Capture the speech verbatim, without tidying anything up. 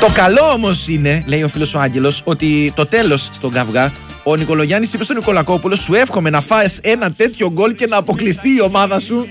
Το καλό όμως είναι, λέει ο φίλος ο Άγγελος, ότι το τέλος στον καυγά, ο Νικολογιάννης είπε στον Νικολακόπουλο: σου εύχομαι να φάεις ένα τέτοιο γκολ και να αποκλειστεί η ομάδα σου